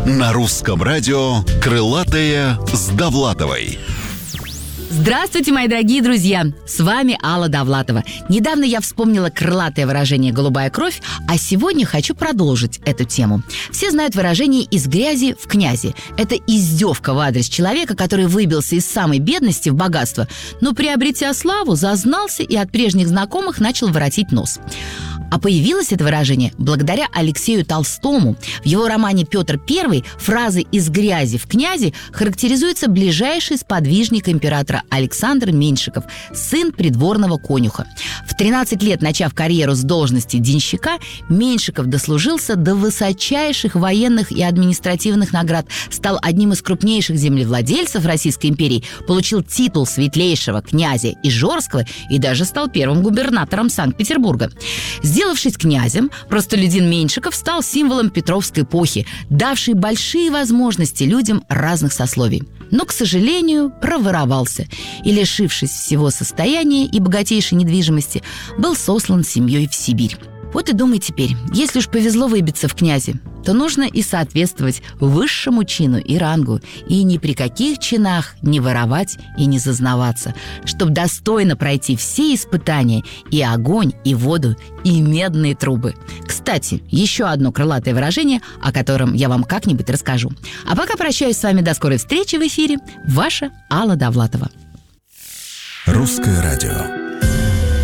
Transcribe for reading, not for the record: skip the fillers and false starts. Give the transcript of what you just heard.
На русском радио «Крылатая с Довлатовой». Здравствуйте, мои дорогие друзья! С вами Алла Довлатова. Недавно я вспомнила крылатое выражение «голубая кровь», а сегодня хочу продолжить эту тему. Все знают выражение «из грязи в князи». Это издевка в адрес человека, который выбился из самой бедности в богатство, но, приобретя славу, зазнался и от прежних знакомых начал воротить нос. А появилось это выражение благодаря Алексею Толстому. В его романе «Петр I» фразой «из грязи в князи» характеризуется ближайший сподвижник императора Александр Меньшиков, сын придворного конюха. В 13 лет, начав карьеру с должности денщика, Меньшиков дослужился до высочайших военных и административных наград, стал одним из крупнейших землевладельцев Российской империи, получил титул светлейшего князя Ижорского и даже стал первым губернатором Санкт-Петербурга. Сделавшись князем, простолюдин Меньшиков стал символом Петровской эпохи, давшей большие возможности людям разных сословий. Но, к сожалению, проворовался и, лишившись всего состояния и богатейшей недвижимости, был сослан семьей в Сибирь. Вот и думай теперь, если уж повезло выбиться в князи, то нужно и соответствовать высшему чину и рангу, и ни при каких чинах не воровать и не зазнаваться, чтобы достойно пройти все испытания: и огонь, и воду, и медные трубы. Кстати, еще одно крылатое выражение, о котором я вам как-нибудь расскажу. А пока прощаюсь с вами до скорой встречи в эфире. Ваша Алла Довлатова. Русское радио.